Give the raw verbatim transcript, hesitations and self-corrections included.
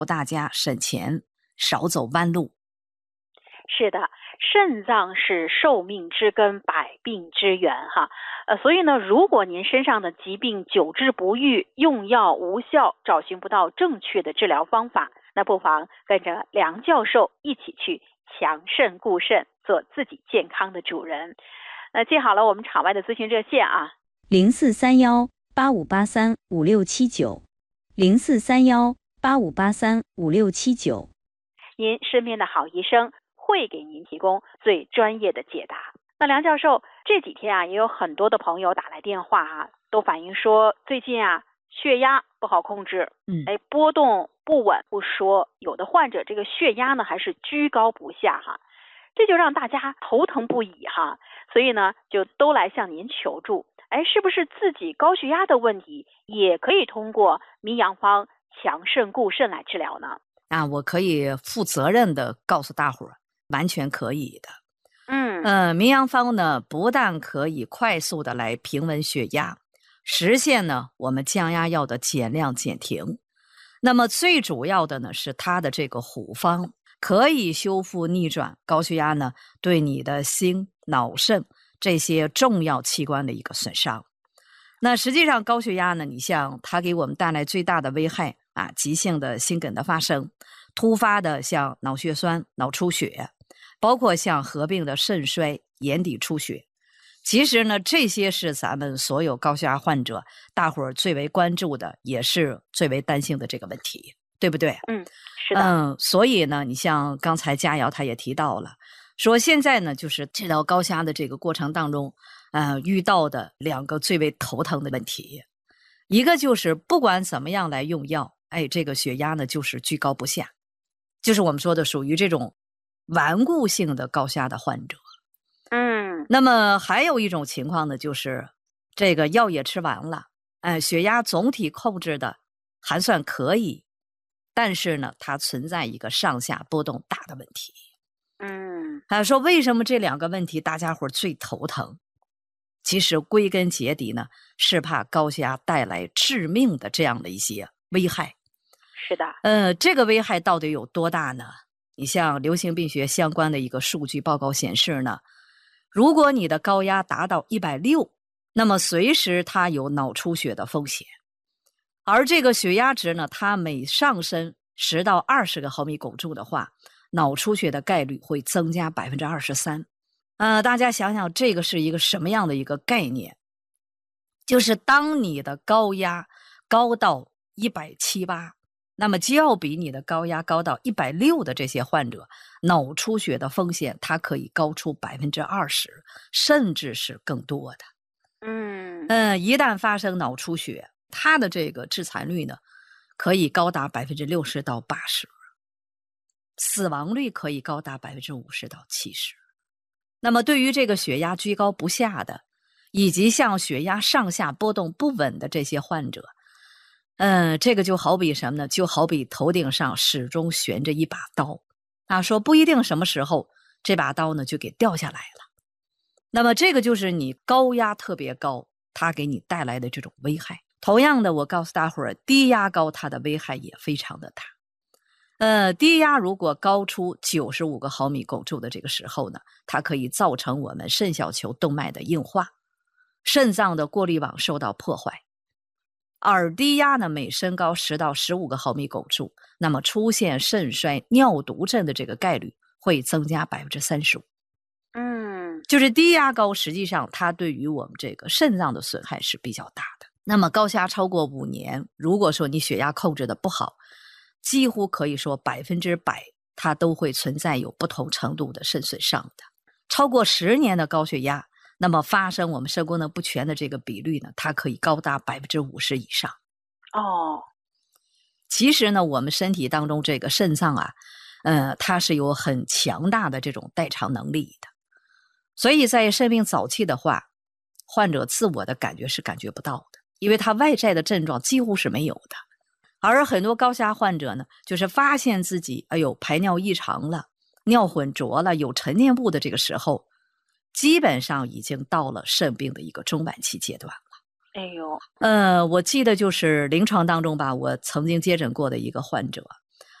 大家省钱，少走弯路。 是的，肾脏是寿命之根，百病之源哈。呃，所以呢，如果您身上的疾病久治不愈，用药无效，找寻不到正确的治疗方法，那不妨跟着梁教授一起去强肾固肾，做自己健康的主人。那记好了我们场外的咨询热线啊， 零四三幺八五八三五六七九，零四三幺八五八三五六七九。 您身边的好医生会给您提供最专业的解答。那梁教授这几天啊，也有很多的朋友打来电话啊，都反映说最近啊血压不好控制， 嗯， 哎，波动不稳不说，有的患者这个血压呢还是居高不下哈，这就让大家头疼不已哈，所以呢就都来向您求助。哎，是不是自己高血压的问题也可以通过名扬方强肾固肾来治疗呢？ 啊，我可以负责任的告诉大伙儿，完全可以的。 嗯， 呃，名扬方呢，不但可以快速的来平稳血压，实现呢我们降压药的减量减停。那么最主要的呢是它的这个虎方可以修复逆转高血压呢对你的心、脑、肾这些重要器官的一个损伤。那实际上高血压呢，你像它给我们带来最大的危害啊，急性的心梗的发生，突发的像脑血栓、脑出血，包括像合并的肾衰、眼底出血。其实呢，这些是咱们所有高血压患者大伙儿最为关注的，也是最为担心的这个问题，对不对？ 嗯，是的。 嗯，所以呢，你像刚才佳瑶她也提到了，说现在呢，就是治疗高血压的这个过程当中，呃，遇到的两个最为头疼的问题，一个就是不管怎么样来用药，哎，这个血压呢就是居高不下，就是我们说的属于这种顽固性的高血压的患者。 嗯， 那么还有一种情况呢，就是这个药也吃完了，哎，血压总体控制的还算可以，但是呢，它存在一个上下波动大的问题。 嗯， 啊，说为什么这两个问题大家伙最头疼？其实归根结底呢，是怕高血压带来致命的这样的一些危害。 是的。 呃，这个危害到底有多大呢？你像流行病学相关的一个数据报告显示呢，如果你的高压达到一百六十，那么随时它有脑出血的风险。而这个血压值呢，它每上升十到二十个毫米汞柱的话，脑出血的概率会增加 百分之二十三。呃，大家想想这个是一个什么样的一个概念？就是当你的高压高到一百七十八，那么就要比你的高压高到一百六十的这些患者，脑出血的风险它可以高出 百分之二十， 甚至是更多的。 嗯， 呃，一旦发生脑出血，它的这个致残率呢，可以高达 百分之六十到八十， 死亡率可以高达 百分之五十到七十。那么对于这个血压居高不下的，以及像血压上下波动不稳的这些患者，嗯，这个就好比什么呢？就好比头顶上始终悬着一把刀啊，说不一定什么时候这把刀呢就给掉下来了。那么这个就是你高压特别高，它给你带来的这种危害。同样的，我告诉大伙儿，低压高它的危害也非常的大。呃，低压如果高出九十五个毫米汞柱的这个时候呢，它可以造成我们肾小球动脉的硬化，肾脏的过滤网受到破坏。而低压呢，每升高十到十五个毫米汞柱，那么出现肾衰、尿毒症的这个概率会增加 百分之三十五。 嗯， 就是低压高，实际上它对于我们这个肾脏的损害是比较大的。那么高血压超过五年，如果说你血压控制的不好，几乎可以说百分之百它都会存在有不同程度的肾损伤的。超过十年的高血压，那么发生我们肾功能不全的这个比率呢，它可以高达 百分之五十 以上。 哦， 其实呢，我们身体当中这个肾脏啊，呃，它是有很强大的这种代偿能力的。所以在肾病早期的话，患者自我的感觉是感觉不到的，因为他外在的症状几乎是没有的。而很多高血压患者呢，就是发现自己哎呦排尿异常了，尿浑浊了，有沉淀物的这个时候，基本上已经到了肾病的一个中晚期阶段了。 哎呦， 呃，我记得就是临床当中吧，我曾经接诊过的一个患者，